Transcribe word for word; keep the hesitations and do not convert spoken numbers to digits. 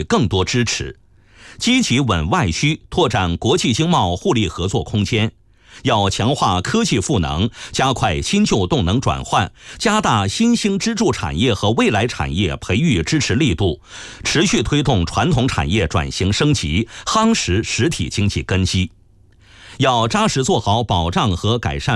予更多支持，积极稳外需，拓展国际经贸互利合作空间。要强化科技赋能，加快新旧动能转换，加大新兴支柱产业和未来产业培育支持力度，持续推动传统产业转型升级，夯实实体经济根基。要扎实做好保障和改善